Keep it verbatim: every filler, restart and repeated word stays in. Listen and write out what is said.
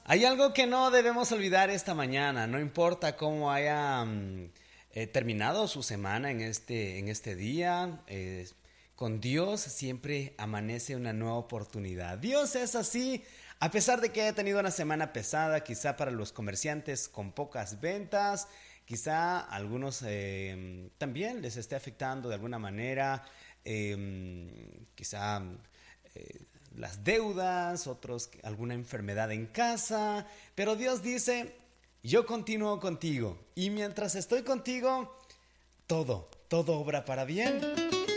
Hay algo que no debemos olvidar esta mañana, no importa cómo haya mm, eh, terminado su semana en este, en este día, eh, con Dios siempre amanece una nueva oportunidad. Dios es así, a pesar de que haya tenido una semana pesada, quizá para los comerciantes con pocas ventas, quizá a algunos eh, también les esté afectando de alguna manera, eh, quizá eh, las deudas, otros alguna enfermedad en casa, pero Dios dice, yo continúo contigo y mientras estoy contigo, todo, todo obra para bien.